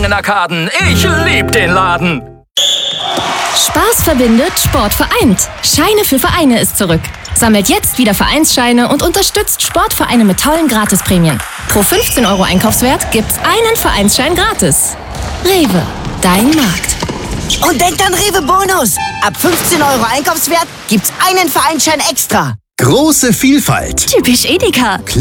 in Arkaden. Ich lieb den Laden. Spaß verbindet, Sport vereint. Scheine für Vereine ist zurück. Sammelt jetzt wieder Vereinsscheine und unterstützt Sportvereine mit tollen Gratisprämien. Pro 15 € Einkaufswert gibt's einen Vereinsschein gratis. Rewe, dein Markt. Und denkt an Rewe Bonus. Ab 15 € Einkaufswert gibt's einen Vereinsschein extra. Große Vielfalt. Typisch Edeka.